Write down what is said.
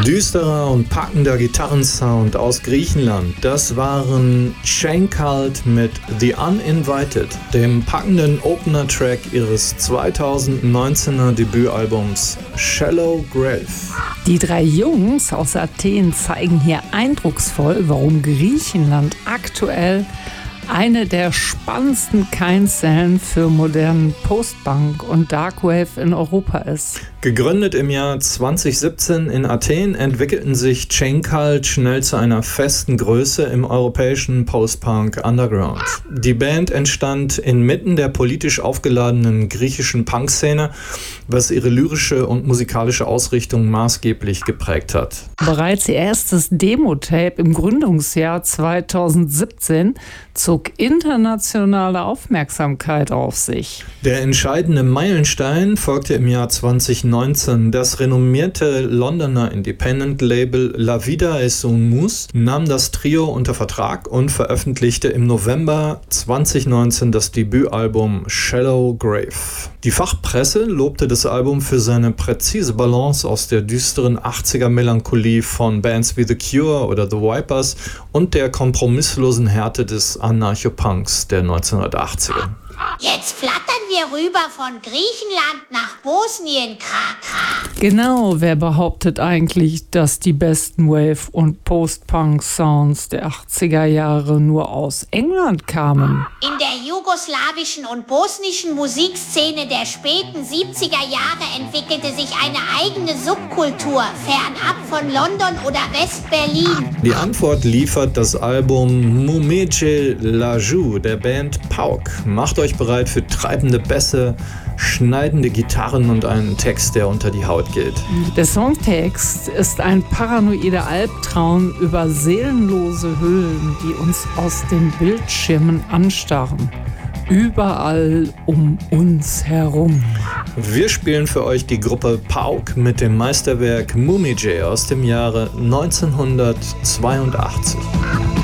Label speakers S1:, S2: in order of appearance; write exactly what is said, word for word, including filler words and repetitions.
S1: Düsterer und packender Gitarrensound aus Griechenland, das waren Chain Cult mit The Uninvited, dem packenden Opener-Track ihres zweitausendneunzehner Debütalbums Shallow Grave.
S2: Die drei Jungs aus Athen zeigen hier eindrucksvoll, warum Griechenland aktuell eine der spannendsten Keimzellen für modernen Post-Punk und Darkwave in Europa ist.
S1: Gegründet im Jahr zweitausendsiebzehn in Athen, entwickelten sich Chain Cult schnell zu einer festen Größe im europäischen Post-Punk Underground. Die Band entstand inmitten der politisch aufgeladenen griechischen Punkszene, was ihre lyrische und musikalische Ausrichtung maßgeblich geprägt hat.
S2: Bereits ihr erstes Demo-Tape im Gründungsjahr zweitausendsiebzehn zog internationale Aufmerksamkeit auf sich.
S1: Der entscheidende Meilenstein folgte im Jahr zweitausendneunzehn. Das renommierte Londoner Independent-Label La Vida es un Mus nahm das Trio unter Vertrag und veröffentlichte im November zweitausendneunzehn das Debütalbum Shallow Grave. Die Fachpresse lobte das Album für seine präzise Balance aus der düsteren achtziger-Melancholie von Bands wie The Cure oder The Vipers und der kompromisslosen Härte des Anarcho-Punks der neunzehnhundertachtziger.
S3: Jetzt flattern wir rüber von Griechenland nach Bosnien, Krakra.
S2: Genau, wer behauptet eigentlich, dass die besten Wave- und Post-Punk-Sounds der achtziger Jahre nur aus England kamen?
S3: In der jugoslawischen und bosnischen Musikszene der späten siebziger Jahre entwickelte sich eine eigene Subkultur, fernab von London oder West-Berlin.
S1: Die Antwort liefert das Album Mumege Laju der Band Pauk. Macht euch bereit für treibende Bässe, schneidende Gitarren und einen Text, der unter die Haut geht.
S2: Der Songtext ist ein paranoider Albtraum über seelenlose Höhlen, die uns aus den Bildschirmen anstarren. Überall um uns herum.
S1: Wir spielen für euch die Gruppe Pauk mit dem Meisterwerk Mumije aus dem Jahre neunzehnhundertzweiundachtzig.